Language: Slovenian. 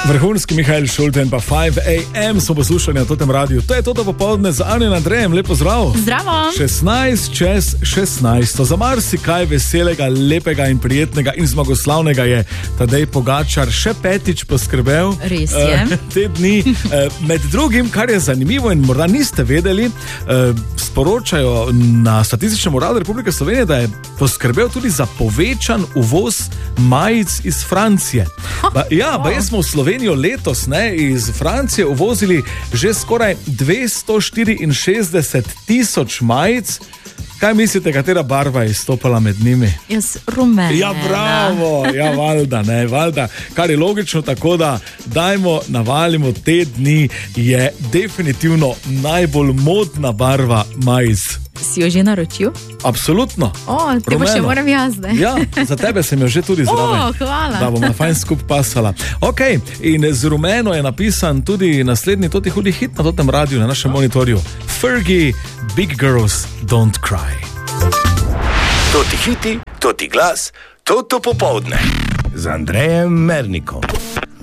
Vrhunski Mihael Šulte in pa 5 AM smo poslušali na totem radiju. To je to popoldne z Anjo in Andrejem. Lepo zdrav. Zdravo. 16 čez 16. Za marsikaj veselega, lepega in prijetnega in zmagoslavnega je Tadej Pogačar še petič poskrbel. Res je. Te dni. Med drugim, kar je zanimivo in morda niste vedeli, sporočajo na Statističnem uradu Republike Slovenije, da je poskrbel tudi za povečan uvoz majic iz Francije. Jaz smo v Slovenijo letos iz Francije uvozili že skoraj 264 tisoč majic. Kaj mislite, katera barva je izstopala med njimi? Jaz rumena. Ja, bravo, ja, valjda. Kar je logično, tako da navalimo te dni, je definitivno najbolj modna barva majic. Si jo že naročil? Absolutno. Te pa še moram jaz, ne? Ja, za tebe sem jo že tudi zraven. Hvala. Da bomo fajn skup pasala. Ok, in z rumeno je napisan tudi naslednji toti hudi hit na totem radiju, na našem monitorju. Fergie, Big Girls Don't Cry. Toti hiti, toti glas, toto popoldne z Andrejem Mernikom.